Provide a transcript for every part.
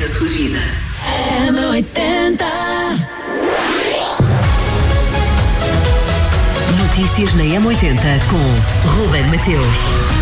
da sua vida. M80. Notícias na M80 com Ruben Mateus.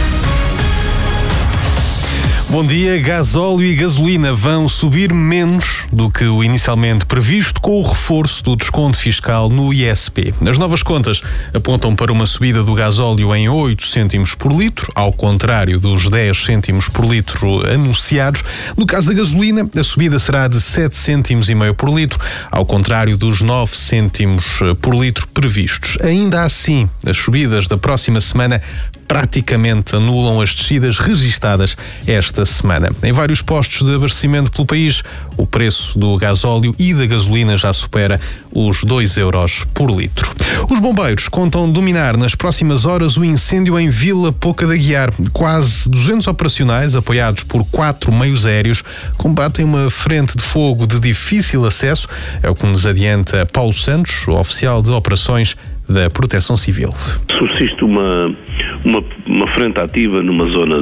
Bom dia. Gasóleo e gasolina vão subir menos do que o inicialmente previsto com o reforço do desconto fiscal no ISP. As novas contas apontam para uma subida do gasóleo em 8 cêntimos por litro, ao contrário dos 10 cêntimos por litro anunciados. No caso da gasolina, a subida será de 7 cêntimos e meio por litro, ao contrário dos 9 cêntimos por litro previstos. Ainda assim, as subidas da próxima semana praticamente anulam as descidas registadas esta semana. Em vários postos de abastecimento pelo país, o preço do gasóleo e da gasolina já supera os 2 euros por litro. Os bombeiros contam dominar nas próximas horas o incêndio em Vila Pouca da Guiar. Quase 200 operacionais, apoiados por 4 meios aéreos, combatem uma frente de fogo de difícil acesso, é o que nos adianta Paulo Santos, o oficial de operações da Proteção Civil. Subsiste uma frente ativa numa zona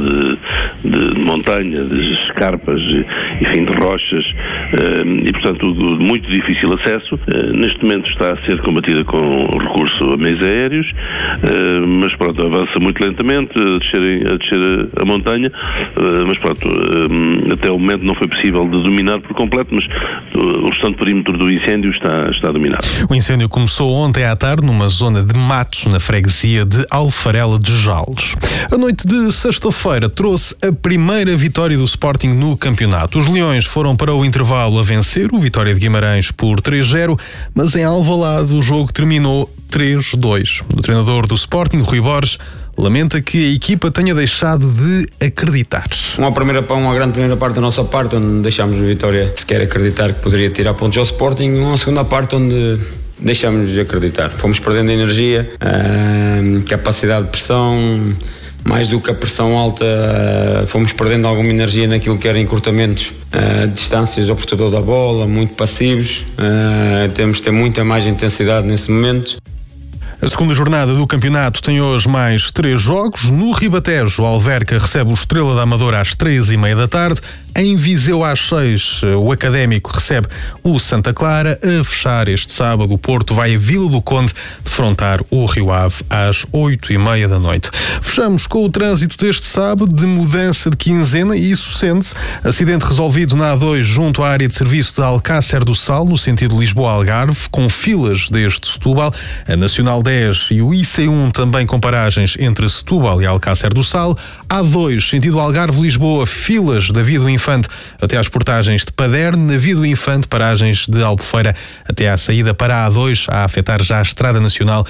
de montanha, de escarpas, enfim, de rochas, e portanto de muito difícil acesso. Neste momento está a ser combatida com recurso a meios aéreos, mas pronto, avança muito lentamente a descer a montanha, mas pronto, até o momento não foi possível de dominar por completo, mas o restante perímetro do incêndio está dominado. O incêndio começou ontem à tarde numa zona de matos na freguesia de Alfarela de Jales. A noite de sexta-feira trouxe a primeira vitória do Sporting no campeonato. Os Leões foram para o intervalo a vencer o Vitória de Guimarães por 3-0, mas em Alvalade o jogo terminou 3-2. O treinador do Sporting, Rui Borges, lamenta que a equipa tenha deixado de acreditar. Uma grande primeira parte da nossa parte, onde deixámos a Vitória sequer acreditar que poderia tirar pontos ao Sporting, uma segunda parte onde deixámos de acreditar. Fomos perdendo energia, capacidade de pressão, mais do que a pressão alta, fomos perdendo alguma energia naquilo que eram encurtamentos, distâncias ao portador da bola, muito passivos. Temos de ter muita mais intensidade nesse momento. A segunda jornada do campeonato tem hoje mais 3 jogos. No Ribatejo, o Alverca recebe o Estrela da Amadora às 3h30 da tarde. Em Viseu, às 6, o Académico recebe o Santa Clara. A fechar este sábado, o Porto vai a Vila do Conde defrontar o Rio Ave às 8h30 da noite. Fechamos com o trânsito deste sábado, de mudança de quinzena, e isso sente-se. Acidente resolvido na A2 junto à área de serviço de Alcácer do Sal, no sentido Lisboa-Algarve, com filas desde Setúbal. A Nacional 10 e o IC1 também com paragens entre Setúbal e Alcácer do Sal. A2, sentido Algarve-Lisboa, filas da Via do Infante até às portagens de Paderne. Na Via do Infante, paragens de Albufeira até à saída para a A2, a afetar já a Estrada Nacional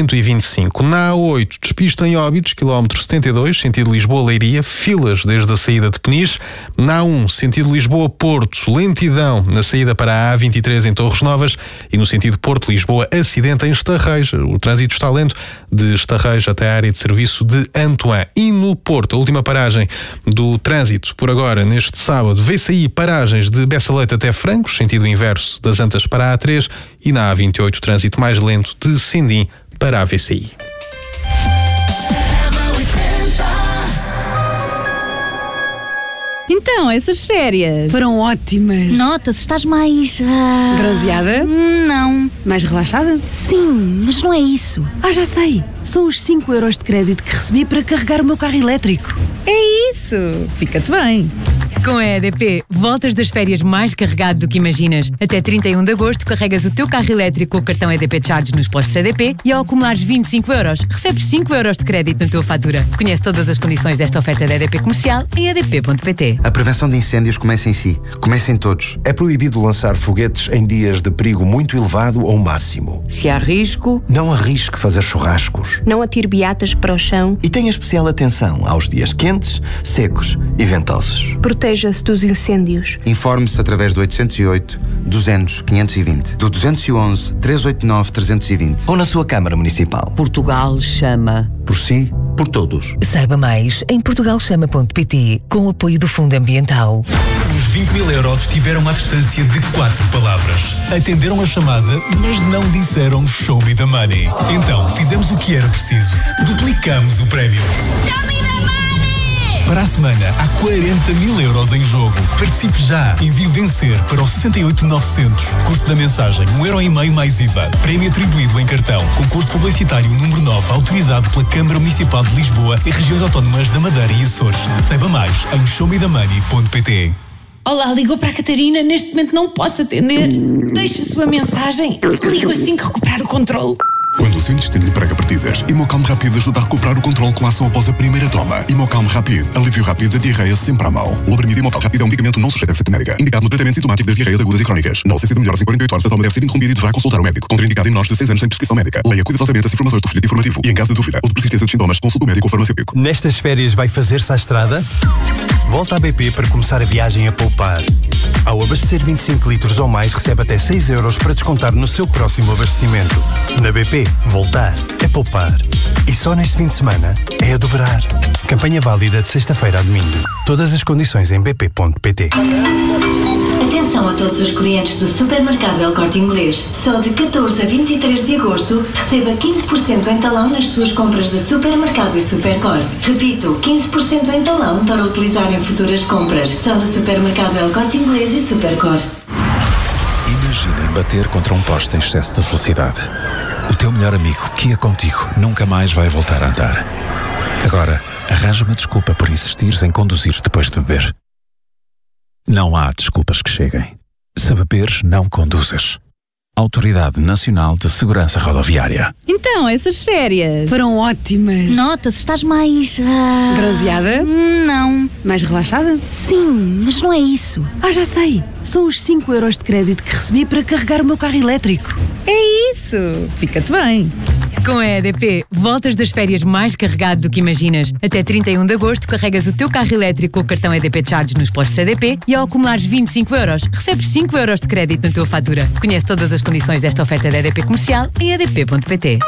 125. Na A8, despista em Óbidos, quilómetro 72, sentido Lisboa-Leiria, filas desde a saída de Peniche. Na A1, sentido Lisboa-Porto, lentidão na saída para a A23 em Torres Novas, e no sentido Porto-Lisboa, acidente em Estarreja. O trânsito está lento de Estarreja até a área de serviço de Antoine. E no Porto, a última paragem do trânsito por agora, neste sábado, vê-se paragens de Bessa-Leite até Francos, sentido inverso das Antas para a A3, e na A28 trânsito mais lento de Sindim para a VCI. Então, essas férias Foram ótimas. Nota-se, estás mais... Bronzeada? Não. Mais relaxada? Sim, mas não é isso. Já sei. São os 5 euros de crédito que recebi para carregar o meu carro elétrico. É isso. Fica-te bem. Com a EDP, voltas das férias mais carregado do que imaginas. Até 31 de agosto, carregas o teu carro elétrico com o cartão EDP Charge nos postos EDP e ao acumulares 25 euros, recebes 5 euros de crédito na tua fatura. Conhece todas as condições desta oferta da EDP Comercial em edp.pt. A prevenção de incêndios começa em si. Começa em todos. É proibido lançar foguetes em dias de perigo muito elevado ou máximo. Se há risco, não arrisque fazer churrascos. Não atire beatas para o chão. E tenha especial atenção aos dias quentes, secos e ventosos. Proteja-se dos incêndios. Informe-se através do 808 200 520, do 211 389 320 ou na sua Câmara Municipal. Portugal chama. Por si, por todos. Saiba mais em portugalchama.pt, com o apoio do Fundo Ambiental. Os 20 mil euros estiveram à distância de 4 palavras. Atenderam a chamada, mas não disseram show me the money. Então, fizemos o que era preciso. Duplicamos o prémio. Show me the money! Para a semana, há 40 mil euros em jogo. Participe já. Envie vencer para o 68900. Custo da mensagem, €1,5 mais IVA. Prémio atribuído em cartão. Concurso publicitário número 9, autorizado pela Câmara Municipal de Lisboa e Regiões Autónomas da Madeira e Açores. Saiba mais em showmedamoney.pt. Olá, ligou para a Catarina. Neste momento não posso atender. Deixe a sua mensagem. Ligo assim que recuperar o controle. Quando o seu intestino lhe prega partidas, Imocalm Rápido ajuda a recuperar o controle com a ação após a primeira toma. Imocalm Rápido, alívio rápido da diarreia sempre à mão. O Lobramido Imocalm Rápido é um medicamento não sujeito a receita médica, indicado no tratamento sintomático das diarreias agudas e crónicas. Na ausência de melhoras em 48 horas, a toma deve ser interrompida e deverá consultar o médico. Contraindicado em menores de 6 anos sem prescrição médica. Leia cuidadosamente as informações do folheto informativo e, em caso de dúvida ou de persistência dos sintomas, consulte o médico ou farmacêutico. Nestas férias vai fazer-se à estrada? Volta à BP para começar a viagem a poupar. Ao abastecer 25 litros ou mais, recebe até 6 euros para descontar no seu próximo abastecimento. Na BP, voltar é poupar. E só neste fim de semana é a dobrar. Campanha válida de sexta-feira a domingo. Todas as condições em bp.pt. Atenção a todos os clientes do Supermercado El Corte Inglês. Só de 14 a 23 de agosto, receba 15% em talão nas suas compras de supermercado e Supercor. Repito, 15% em talão para utilizar em futuras compras. Só no Supermercado El Corte Inglês e Supercor. Imaginem bater contra um poste em excesso de velocidade. O teu melhor amigo, que ia contigo, nunca mais vai voltar a andar. Agora, arranja uma desculpa por insistires em conduzir depois de beber. Não há desculpas que cheguem. Se beberes, não conduzas. Autoridade Nacional de Segurança Rodoviária. Então, essas férias foram ótimas. Nota-se, estás mais... Bronzeada? Não. Mais relaxada? Sim, mas não é isso. Já sei. São os 5 euros de crédito que recebi para carregar o meu carro elétrico. É isso. Fica-te bem. Com a EDP, voltas das férias mais carregado do que imaginas. Até 31 de agosto, carregas o teu carro elétrico com o cartão EDP Charge nos postos EDP e ao acumulares 25 euros, recebes 5 euros de crédito na tua fatura. Conhece todas as condições desta oferta da EDP Comercial em edp.pt.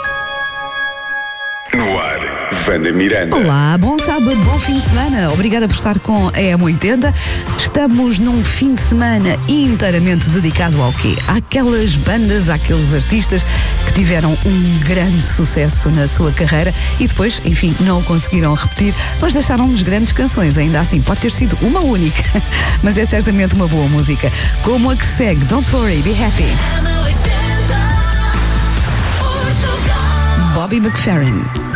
No ar, Wanda Miranda. Olá, bom sábado, bom fim de semana. Obrigada por estar com a M80. Estamos num fim de semana inteiramente dedicado ao quê? Àquelas bandas, àqueles artistas que tiveram um grande sucesso na sua carreira e depois, enfim, não o conseguiram repetir, mas deixaram-nos grandes canções. Ainda assim, pode ter sido uma única, mas é certamente uma boa música. Como a que segue, Don't Worry, Be Happy. Bobby McFerrin.